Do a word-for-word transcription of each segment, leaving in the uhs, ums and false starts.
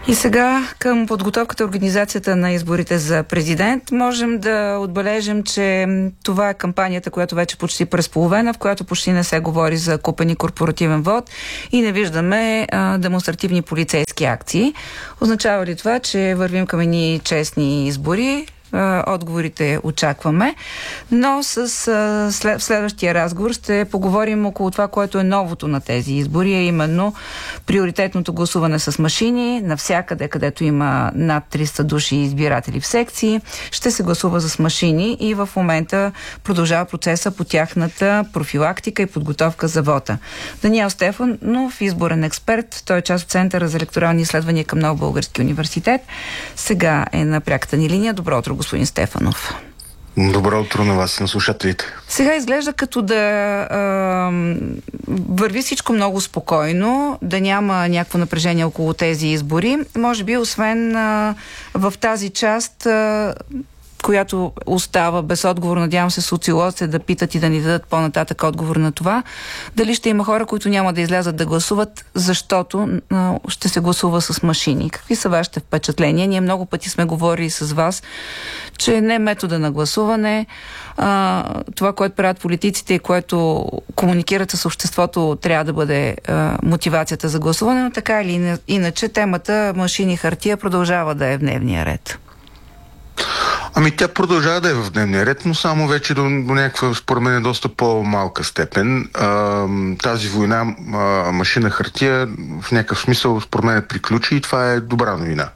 И сега към подготовката и организацията на изборите за президент можем да отбележим, че това е кампанията, която вече почти през половина, в която почти не се говори за купен и корпоративен вод и не виждаме а, демонстративни полицейски акции. Означава ли това, че вървим към едни честни избори? Отговорите очакваме, но с след, в следващия разговор ще поговорим около това, което е новото на тези избори, а именно приоритетното гласуване с машини. Навсякъде, където има над триста души избиратели в секции, ще се гласува с машини и в момента продължава процеса по тяхната профилактика и подготовка за вота. Даниел Стефанов, изборен експерт, той е част от Центъра за електорални изследвания към Нов български университет. Сега е на пряката ни линия. Добро утро, господин Стефанов. Добро утро на вас и на слушателите. Сега изглежда като да а, върви всичко много спокойно, да няма някакво напрежение около тези избори. Може би, освен а, в тази част, а, която остава без отговор, надявам се социолозите да питат и да ни дадат по-нататък отговор на това, дали ще има хора, които няма да излязат да гласуват, защото а, ще се гласува с машини. Какви са вашите впечатления? Ние много пъти сме говорили с вас, че не е метода на гласуване, а, това, което правят политиците и което комуникират с обществото, трябва да бъде а, мотивацията за гласуване, но така или иначе темата машини и хартия продължава да е в дневния ред. Ами тя продължава да е в дневния ред, но само вече до, до някаква, според мен, доста по-малка степен. А, тази война, а, машина хартия, в някакъв смисъл, според мен, приключи и това е добра новина.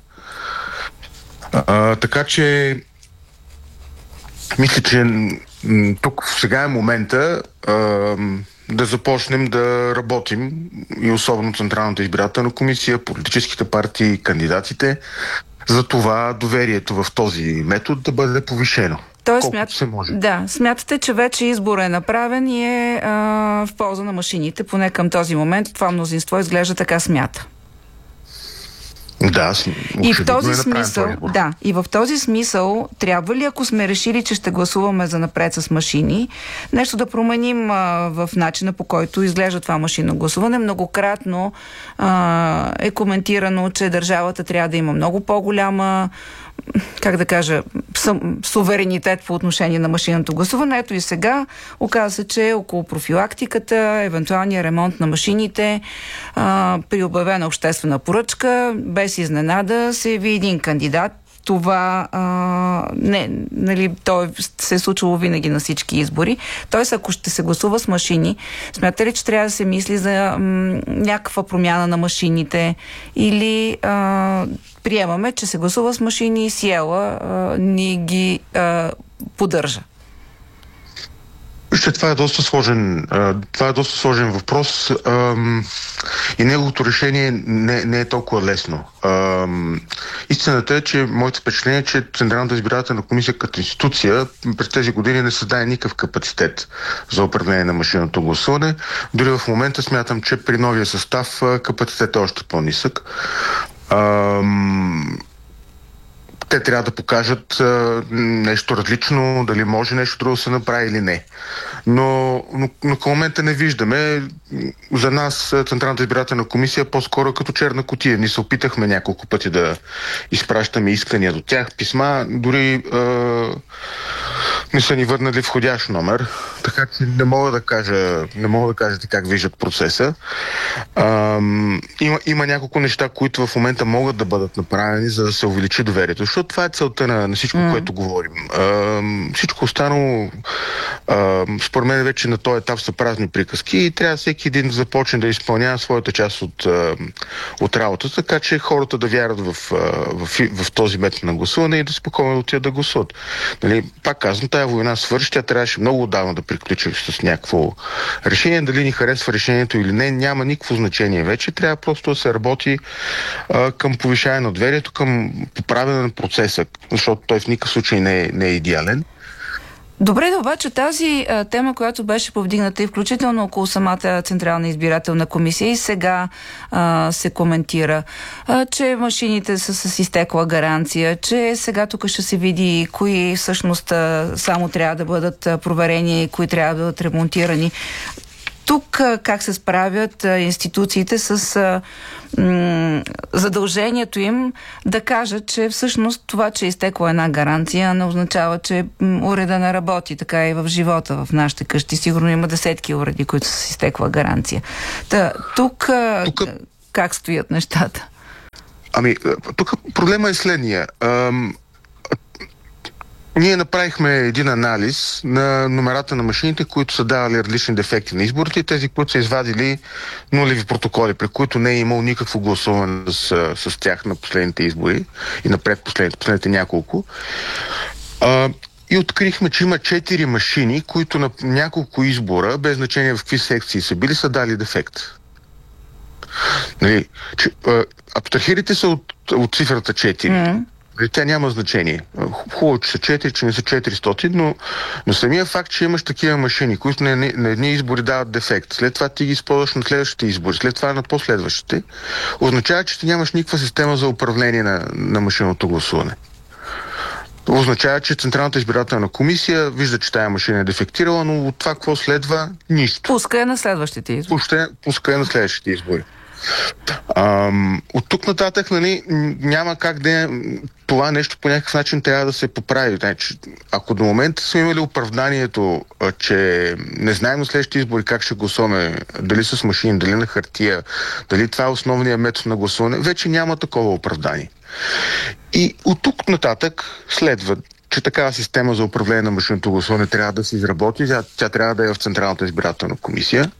А, така че мисля, че тук сега е момента а, да започнем да работим и особено Централната избирателна комисия, политическите партии, кандидатите, за това доверието в този метод да бъде повишено. Той смят... се може. Да, смятате, че вече изборът е направен и е а, в полза на машините, поне към този момент. Това мнозинство изглежда така смята. Да, и в този е смисъл, да, и в този смисъл трябва ли, ако сме решили, че ще гласуваме за напред с машини, нещо да променим а, в начина, по който изглежда това машинно гласуване? Многократно а, е коментирано, че държавата трябва да има много по-голяма, как да кажа, суверенитет по отношение на машинното гласуване. Ето и сега оказа се, че около профилактиката, евентуалния ремонт на машините, а, при обявена обществена поръчка, без изненада се яви един кандидат. Това а, не, нали, то се е случило винаги на всички избори. Тоест, ако ще се гласува с машини, смятате ли, че трябва да се мисли за м, някаква промяна на машините или а, приемаме, че се гласува с машини и Сиела а, ни ги а, поддържа? Вижте, това е доста сложен, това е доста сложен въпрос и неговото решение не, не е толкова лесно. Истината е, че моето впечатление е, че Централната избирателна комисия като институция през тези години не създаде никакъв капацитет за управление на машинното гласуване. Дори в момента смятам, че при новия състав капацитет е още по-нисък. Те трябва да покажат а, нещо различно, дали може нещо друго да се направи или не. Но, но, но към момента не виждаме. За нас Централната избирателна комисия по-скоро като черна кутия. Ние се опитахме няколко пъти да изпращаме искания до тях, писма, дори а, не са ни върнали входящ номер, така че не мога да кажа, не мога да кажете как виждат процеса. А, има, има няколко неща, които в момента могат да бъдат направени, за да се увеличи доверието. Защото това е целта на, на всичко, mm. което говорим. А, всичко останало, а, според мен вече на този етап са празни приказки и трябва всеки един да започне да изпълнява своята част от, а, от работата, така че хората да вярват в, в, в, в този метод на гласуване и да спокойно да отидат да гласуват. Нали, пак казвам, тая война свърши, тя трябваше много отдавна да приключи с някакво решение. Дали ни харесва решението или не, няма никакво значение вече. Трябва просто да се работи а, към повишаване на доверието, към поправяне на процеса, защото той в никакъв случай не е, не е идеален. Добре, да обаче тази а, тема, която беше повдигната и включително около самата Централна избирателна комисия и сега а, се коментира, а, че машините са с изтекла гаранция, че сега тук ще се види кои всъщност а, само трябва да бъдат проверени и кои трябва да бъдат ремонтирани. тук как се справят институциите с м- задължението им да кажат, че всъщност това, че е изтекла една гаранция, не означава, че уреда не работи. Така и в живота, в нашите къщи. Сигурно има десетки уреди, които са с изтекла гаранция. Та, тук, тук как стоят нещата? Ами, тук проблема е следния. Ам, ние направихме един анализ на номерата на машините, които са давали различни дефекти на изборите и тези, които са извадили нулеви протоколи, при които не е имало никакво гласуване с, с тях на последните избори и на предпоследните, последните няколко. А, и открихме, че има четири машини, които на няколко избора, без значение в какви секции са били, са дали дефект. Нали, че, а, абстрахирайте се от, от цифрата четири. Mm. Тя няма значение. Хубаво, че са четири, че не са четиристотин, но, но самия факт, че имаш такива машини, които на, на едни избори дават дефект, след това ти ги използваш на следващите избори, след това на последващите, означава, че ти нямаш никаква система за управление на, на машинното гласуване. Означава, че Централната избирателна комисия вижда, че тая машина е дефектирала, но от това какво следва? Нищо. Пуска е на следващите избори. Пуска, пуска е на следващите избори. Ам, от тук нататък, нали, няма как да е, това нещо по някакъв начин трябва да се поправи. Значи, ако до момента сме имали оправданието, че не знаем на следващите избори как ще гласуваме, дали с машини, дали на хартия, дали това е основният метод на гласуване, вече няма такова оправдание. И от тук нататък следва, че такава система за управление на машинното гласуване трябва да се изработи. Тя, тя трябва да е в Централната избирателна комисия.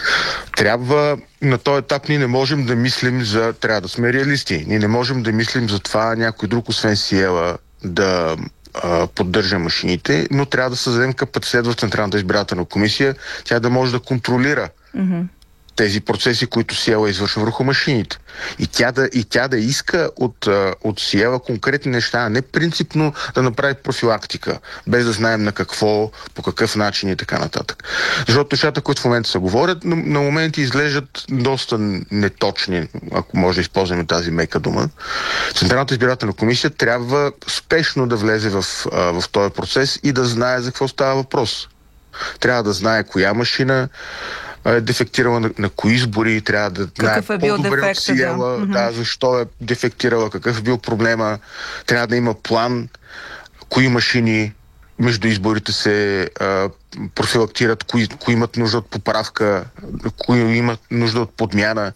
Трябва, на този етап ние не можем да мислим за... Трябва да сме реалисти. Ние не можем да мислим за това някой друг, освен Сиела, да а, поддържа машините, но трябва да създадем капацитет в Централната избирателна комисия, тя да може да контролира mm-hmm. тези процеси, които Сиела извършва върху машините. И тя да, и тя да иска от, от Сиела конкретни неща, а не принципно да направи профилактика, без да знаем на какво, по какъв начин и така нататък. Защото нещата, които в момента се говорят, на, на моменти изглеждат доста неточни, ако може да използваме тази мека дума. Централната избирателна комисия трябва спешно да влезе в, в този процес и да знае за какво става въпрос. Трябва да знае коя машина е дефектирала на, на кои избори, трябва да знае е по-добре от Сиела, да. да, защо е дефектирала, какъв е бил проблема, трябва да има план, кои машини между изборите се а, профилактират, кои, кои имат нужда от поправка, кои имат нужда от подмяна.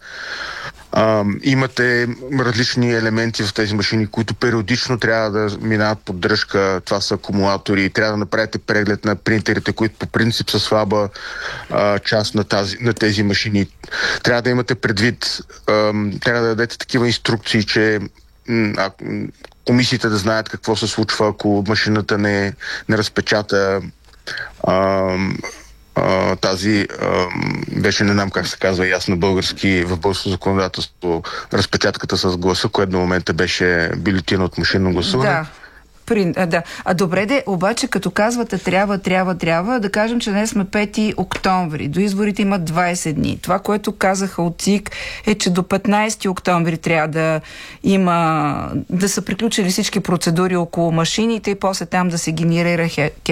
А, имате различни елементи в тези машини, които периодично трябва да минават поддръжка. Това са акумулатори. Трябва да направите преглед на принтерите, които по принцип са слаба а, част на, тази, на тези машини. Трябва да имате предвид, а, трябва да дадете такива инструкции, че а, комисиите да знаят какво се случва, ако машината не, не разпечата а, а, тази, а, беше не знам как се казва ясно български, в българското законодателство, разпечатката с гласа, което до момента беше бюлетина от машинно гласуване. Да. При, а, да. а добре де, обаче като казвате трябва, трябва, трябва, да кажем, че днес сме пети октомври. До изборите има двайсет дни. Това, което казаха от ЦИК е, че до петнайсети октомври трябва да има, да са приключили всички процедури около машините и после там да се генерира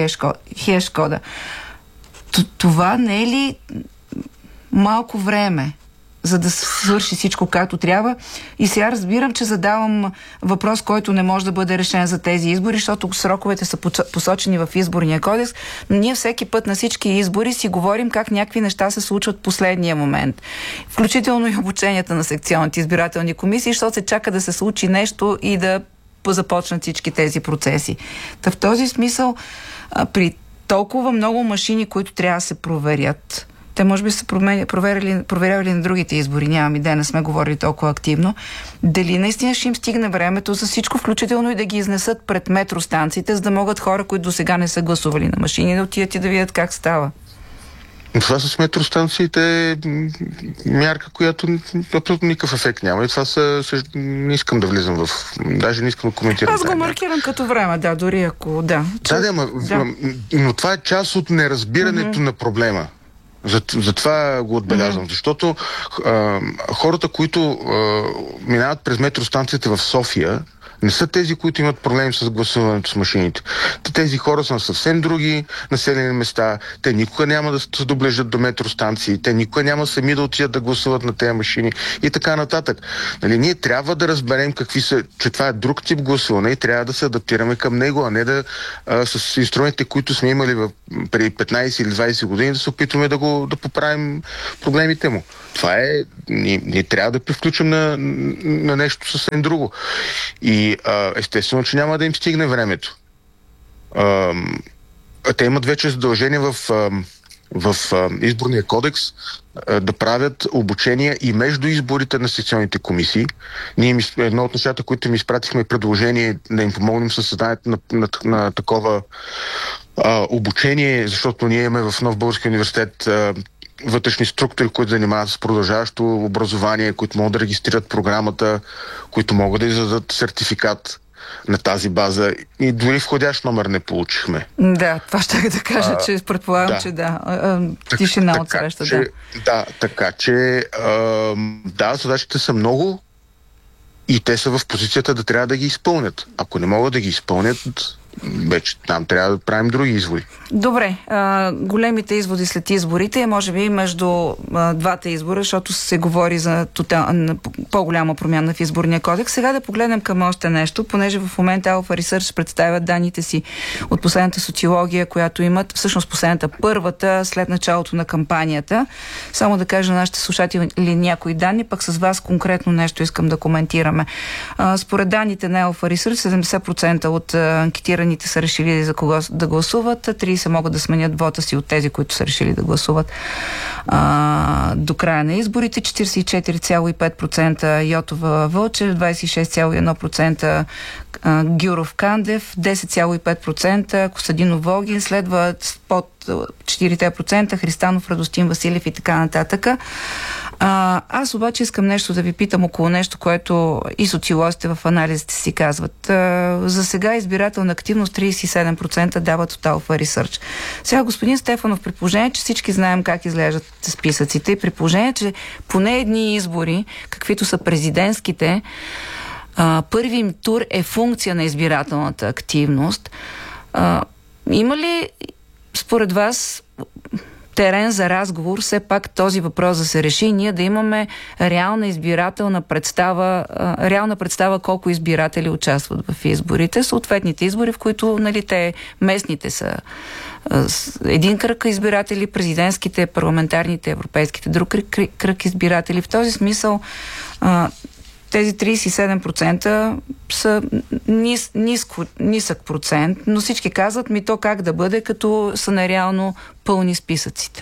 хеш кода. Това не е ли малко време, за да свърши всичко както трябва? И сега разбирам, че задавам въпрос, който не може да бъде решен за тези избори, защото сроковете са посочени в изборния кодекс, но ние всеки път на всички избори си говорим как някакви неща се случват в последния момент. Включително и обученията на секционните избирателни комисии, защото се чака да се случи нещо и да започнат всички тези процеси. Та в този смисъл, при толкова много машини, които трябва да се проверят, те може би са проверили, проверявали на другите избори, нямам идея, не сме говорили толкова активно. Дали наистина ще им стигне времето за всичко, включително и да ги изнесат пред метростанциите, за да могат хора, които до сега не са гласували на машини, да отидат и да видят как става? Това с метростанциите е мярка, която абсолютно никакъв ефект няма. И това са, не искам да влизам в... Даже не искам да коментирам. Аз го маркирам като време, да, дори ако... Да, че... да, да, ма, да. Но това е част от неразбирането mm-hmm. на проблема. Затова го отбелязвам, mm-hmm. защото а, хората, които а, минават през метростанцията в София, Не са тези, които имат проблеми с гласуването с машините. Тези хора са на съвсем други населени места. Те никога няма да се доближат до метростанции. Те никога няма сами да отидат да гласуват на тези машини и така нататък. Нали, ние трябва да разберем какви са, че това е друг тип гласуване и трябва да се адаптираме към него, а не да а, с инструментите, които сме имали в, преди петнайсет или двайсет години, да се опитваме да го да поправим проблемите му. Това е, ние, ние трябва да привключим на, на нещо съвсем друго. И а, естествено, че няма да им стигне времето. А, те имат вече задължение в, в, в изборния кодекс а, да правят обучения и между изборите на секционните комисии. Ние, едно от нещата, които ми изпратихме предложение да им помогнем със създанието на, на, на такова а, обучение, защото ние имаме в Нов български университет а, вътрешни структури, които занимават с продължаващо образование, които могат да регистрират програмата, които могат да издадат сертификат на тази база. И дори входящ номер не получихме. Да, това ще да кажа, а, че предполагам, да. че да. А, тишина так, от среща, че, да. Да, така че а, да, задачите са много и те са в позицията да трябва да ги изпълнят. Ако не могат да ги изпълнят, вече там трябва да правим други изводи. Добре, а, големите изводи след изборите, може би между а, двата избора, защото се говори за тотал, по-голяма промяна в изборния кодекс. Сега да погледнем към още нещо, понеже в момента Alpha Research представят данните си от последната социология, която имат, всъщност последната, първата след началото на кампанията. Само да кажа на нашите слушатели някои данни, пък с вас конкретно нещо искам да коментираме. А, според данните на Alpha Research, седемдесет процента от а, анкетираните са решили за кого да гласуват, трийсет могат да сменят вота си от тези, които са решили да гласуват а, до края на изборите, четирийсет и четири цяло и пет процента Йотова Вълчев, двайсет и шест цяло и едно процента Гюров Кандев, десет цяло и пет процента Костадинов Волгин, следват под четири процента Христанов, Радостин Василев и така нататък. А, аз обаче искам нещо да ви питам около нещо, което и социолозите в анализите си казват. А, за сега избирателна активност трийсет и седем процента дават от Alpha Research. Сега, господин Стефанов, при положение, че всички знаем как изглеждат списъците и при положение, че поне едни избори, каквито са президентските, а, първи им тур е функция на избирателната активност. А, има ли според вас терен за разговор, все пак този въпрос да се реши и ние да имаме реална избирателна представа, реална представа колко избиратели участват в изборите, съответните избори, в които, нали, те местните са един кръг избиратели, президентските, парламентарните, европейските друг кръг, кръг избиратели. В този смисъл тези трийсет и седем процента са нис, ниско, нисък процент, но всички казват ми то как да бъде, като са нереално пълни списъците.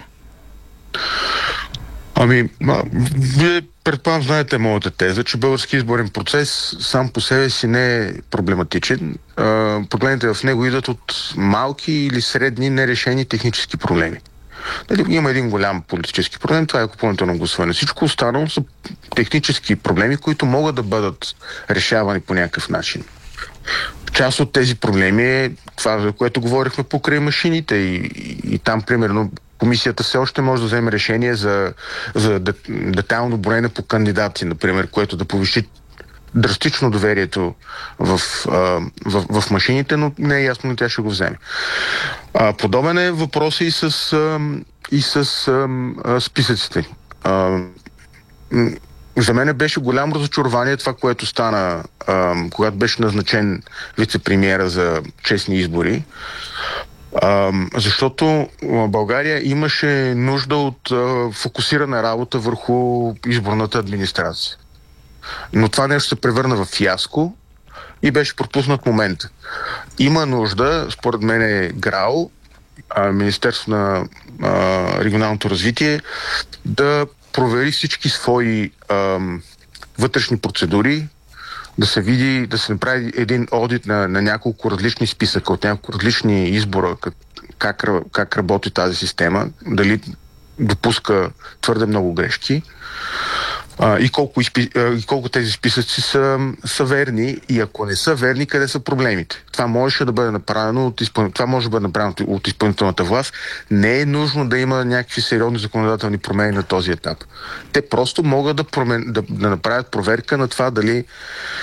Ами, а, вие предполагам знаете моята теза, че български изборен процес сам по себе си не е проблематичен. А, проблемите в него идват от малки или средни нерешени технически проблеми. Дали, има един голям политически проблем, това е купуването на гласуване. Всичко останало са технически проблеми, които могат да бъдат решавани по някакъв начин. Част от тези проблеми е това, за което говорихме покрай машините и, и, и там, примерно, комисията все още може да вземе решение за, за детайлно броене по кандидати, например, което да повиши драстично доверието в, в, в машините, но не е ясно, но тя ще го вземе. А, подобен е въпрос и с, и с а, списъците. А, за мен беше голямо разочарование това, което стана, а, когато беше назначен вице-премиера за честни избори, а, защото България имаше нужда от а, фокусирана работа върху изборната администрация. Но това нещо се превърна в фиаско и беше пропуснат момента. Има нужда, според мен е ГРАО, Министерство на а, регионалното развитие, да провери всички свои а, вътрешни процедури, да се види, да се направи един одит на, на няколко различни списъка, от няколко различни избора, как, как, как работи тази система, дали допуска твърде много грешки. А, и, колко изпи, а, и колко тези списъци са, са верни и ако не са верни, къде са проблемите. Това можеше да бъде направено от, изпълн... това може да бъде направено от изпълнителната власт. Не е нужно да има някакви сериозни законодателни промени на този етап. Те просто могат да, промен... да, да направят проверка на това дали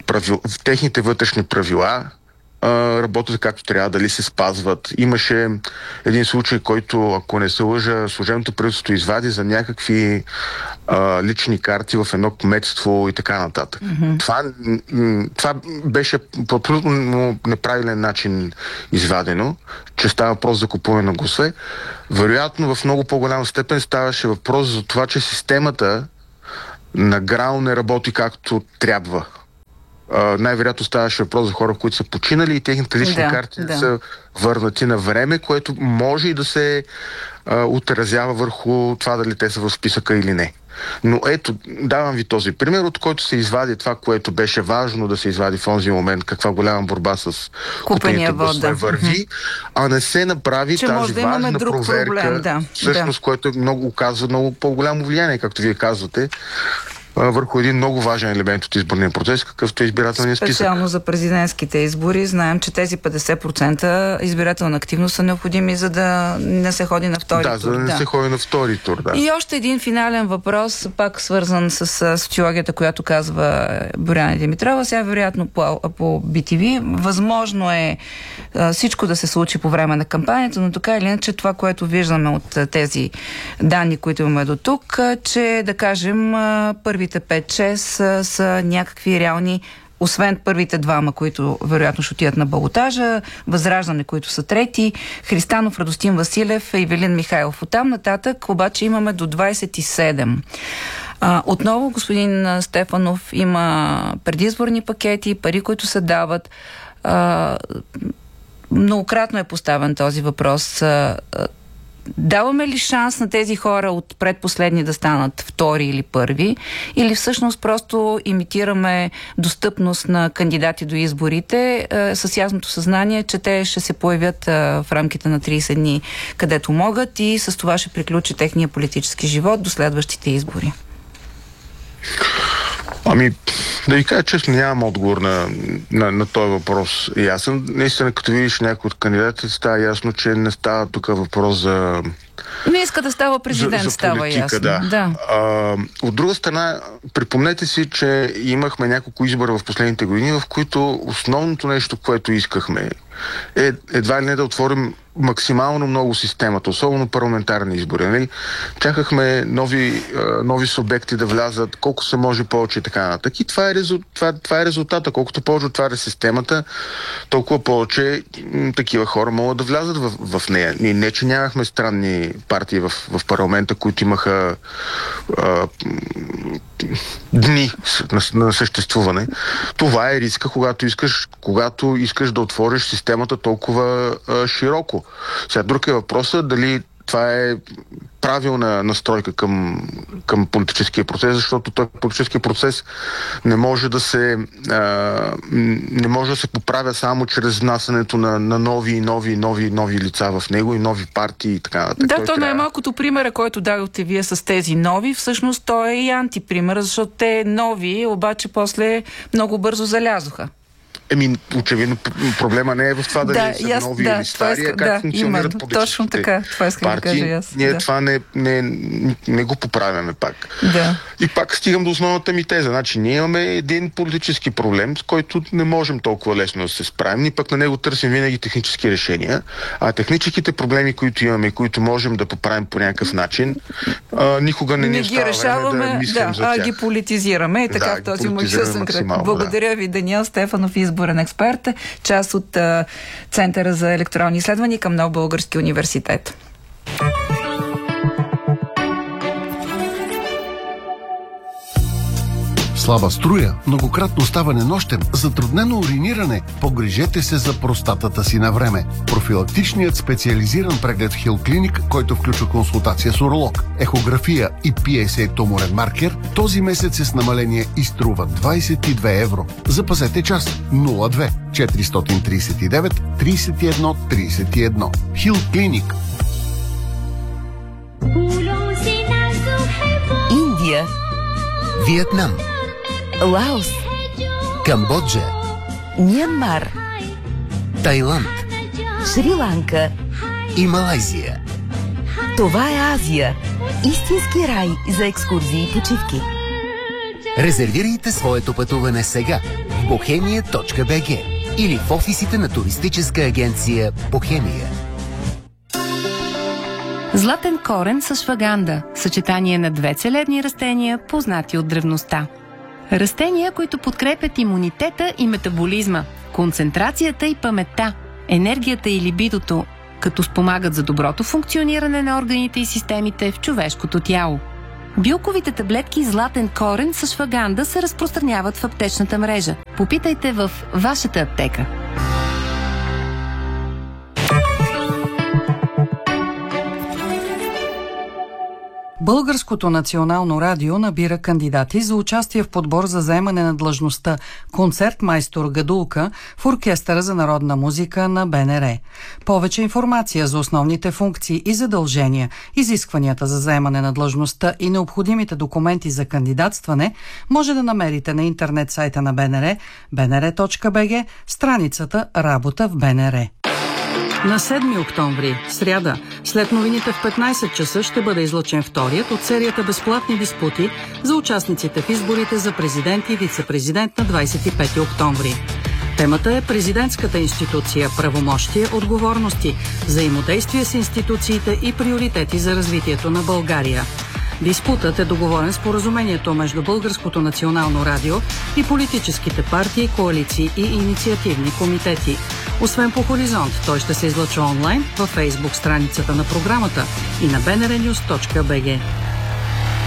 правил, техните вътрешни правила работят както трябва, дали се спазват. Имаше един случай, който, ако не се лъжа, служебното правителство извади за някакви а, лични карти в едно кметство и така нататък. Mm-hmm. Това, м- това беше по абсолютно неправилен начин извадено, че става въпрос за купуване на гласове. Вероятно, в много по-голяма степен ставаше въпрос за това, че системата на ГРАО не работи както трябва. Uh, най-вероятно ставаше въпрос за хора, които са починали и техните лични да, карти да. са върнати на време, което може и да се uh, отразява върху това дали те са в списъка или не. Но ето, давам ви този пример, от който се извади това, което беше важно да се извади в онзи момент, каква голяма борба с купените гласове върви, а не се направи че тази да важна проверка, проблем, да. всъщност, да. което е много, оказва много по-голямо влияние, както вие казвате, върху един много важен елемент от изборния процес, какъвто е избирателният списък. Специално за президентските избори знаем, че тези петдесет процента избирателна активност са необходими, за да не се ходи на втори да, тур. Да, за да не се ходи на втори тур, да. И още един финален въпрос, пак свързан с социологията, която казва Боряна Димитрова, сега вероятно по, по би ти ви. Възможно е а, всичко да се случи по време на кампанията, но така или иначе това, което виждаме от а, тези данни, които имаме до тук, а, че да кажем а, първи първите пет-шест са, са някакви реални, освен първите двама, които вероятно ще отидат на балотажа, Възраждане, които са трети, Христанов, Радостин Василев, Ивелин Михайлов. Оттам нататък обаче имаме до двадесет и седем. А, отново, господин Стефанов, има предизборни пакети, пари, които се дават. А, многократно е поставен този въпрос. А, даваме ли шанс на тези хора от предпоследни да станат втори или първи? Или всъщност просто имитираме достъпност на кандидати до изборите е, с ясното съзнание, че те ще се появят е, в рамките на тридесет дни, където могат и с това ще приключи техния политически живот до следващите избори? Ами, да ви кажа честно, нямам отговор на, на, на този въпрос. И аз съм, наистина, като видиш някой от кандидатите, става ясно, че не става тук въпрос за... Не иска да става президент, за, за става политика, ясно. Да. Да. А, от друга страна, припомнете си, че имахме няколко избора в последните години, в които основното нещо, което искахме, е едва ли не да отворим максимално много системата, особено парламентарни избори. Нали? Чакахме нови, нови субекти да влязат, колко се може повече и така нататък. И това е, резу... това, това е резултата. Колкото повече отваря системата, толкова повече м- такива хора могат да влязат в, в нея. Ние не, че нямахме странни партии в, в парламента, които имаха а, дни на, на съществуване. Това е риска, когато искаш, когато искаш да отвориш системата толкова а, широко. Сега друг е въпросът дали това е правилна настройка към, към политическия процес, защото той политическия процес не може да се а, не може да се поправя само чрез внасянето на, на нови, нови, нови, нови лица в него и нови партии и така нататък. Да, той то трябва... най-малкото примера, който дадохте вие с тези нови, всъщност той е и антипример, защото те нови, обаче после много бързо залязоха. Еми, очевидно проблема не е в това да, да са яс, нови да, или стари, а как да, функционират именно, политическите точно така, това искам партии. Да кажа аз. Ние да. това не, не, не го поправяме пак. Да. И пак стигам до основната ми теза. Значи, ние имаме един политически проблем, с който не можем толкова лесно да се справим, и пък на него търсим винаги технически решения. А техническите проблеми, които имаме, които можем да поправим по някакъв начин, а, никога не ни остава време да мислим да, за тях. А ги политизираме и така да, в този мой късен кръг. Благодаря да. ви, Даниел Стефанов, изборен експерт, част от а, Центъра за електронни изследвания към Нов български университет. Слаба струя, многократно ставане нощем, затруднено уриниране. Погрижете се за простатата си на време. Профилактичният специализиран преглед в Хил Клиник, който включва консултация с уролог, ехография и пи ес ей туморен маркер, този месец е с намаление и струва двадесет и две евро. Запазете час нула две четиристотин тридесет и девет тридесет и едно тридесет и едно. Хил Клиник. Индия, Виетнам, Лаос, Камбоджа, Мянмар, Тайланд, Шри-Ланка и Малайзия. Това е Азия. Истински рай за екскурзии и почивки. Резервирайте своето пътуване сега в бохемия точка би джи или в офисите на туристическа агенция Бохемия. Златен корен с шваганда – съчетание на две целебни растения, познати от древността. Растения, които подкрепят имунитета и метаболизма, концентрацията и паметта, енергията и либидото, като спомагат за доброто функциониране на органите и системите в човешкото тяло. Билковите таблетки златен корен с шваганда се разпространяват в аптечната мрежа. Попитайте в вашата аптека. Българското национално радио набира кандидати за участие в подбор за заемане на длъжността концертмайстор гадулка в Оркестъра за народна музика на Б Н Р. Повече информация за основните функции и задължения, изискванията за заемане на длъжността и необходимите документи за кандидатстване може да намерите на интернет сайта на Б Н Р, б н р точка б г, страницата Работа в Б Н Р. На седми октомври, сряда, след новините в петнайсет часа ще бъде излъчен вторият от серията безплатни диспути за участниците в изборите за президент и вице-президент на двайсет и пети октомври. Темата е президентската институция, правомощия, отговорности, взаимодействие с институциите и приоритети за развитието на България. Диспутът е договорен споразумението между Българското национално радио и политическите партии, коалиции и инициативни комитети. Освен по Хоризонт, той ще се излъчва онлайн във Фейсбук страницата на програмата и на б н р нюз точка б г.